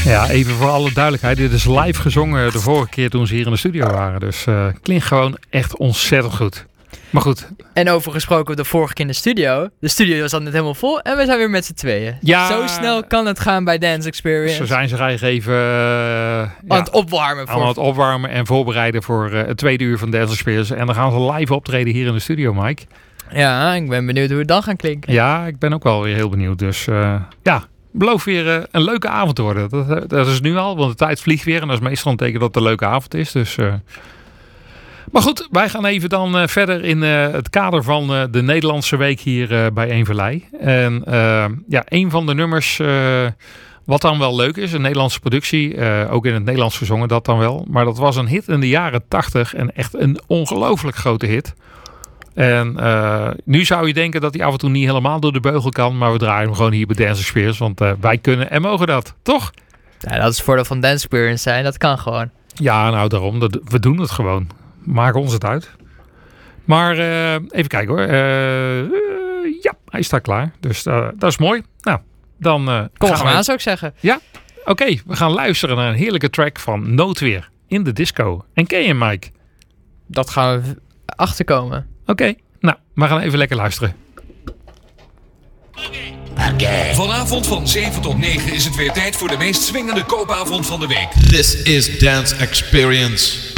Ja, even voor alle duidelijkheid. Dit is live gezongen de vorige keer toen ze hier in de studio waren. Dus klinkt gewoon echt ontzettend goed. Maar goed. En over gesproken de vorige keer in de studio. De studio zat net helemaal vol en we zijn weer met z'n tweeën. Ja, zo snel kan het gaan bij Dance Experience. Zo zijn ze eigenlijk even aan het opwarmen. Aan het opwarmen en voorbereiden voor het tweede uur van Dance Experience. En dan gaan ze live optreden hier in de studio, Mike. Ja, ik ben benieuwd hoe het dan gaat klinken. Ja, ik ben ook wel weer heel benieuwd. Dus beloof weer een leuke avond te worden. Dat is nu al, want de tijd vliegt weer. En dat is meestal een teken dat het een leuke avond is. Dus... Maar goed, wij gaan even dan verder in het kader van de Nederlandse week hier bij Eenverlei. En een van de nummers wat dan wel leuk is, een Nederlandse productie, ook in het Nederlands gezongen dat dan wel. Maar dat was een hit in de jaren 80 en echt een ongelooflijk grote hit. En nu zou je denken dat hij af en toe niet helemaal door de beugel kan, maar we draaien hem gewoon hier bij Dance Experience, want wij kunnen en mogen dat, toch? Ja, dat is het voordeel van Dance Experience zijn, dat kan gewoon. Ja, nou daarom, we doen het gewoon. Maak ons het uit. Maar even kijken hoor. Ja, hij staat klaar. Dus dat is mooi. Nou, dan kom gaan we aan, zou ik zeggen. Ja, oké. We gaan luisteren naar een heerlijke track van Noodweer in de disco. En ken je hem, Mike? Dat gaan we achterkomen. Oké, nou, we gaan even lekker luisteren. Vanavond van 7 tot 9 is het weer tijd voor de meest swingende koopavond van de week. This is Dance Experience.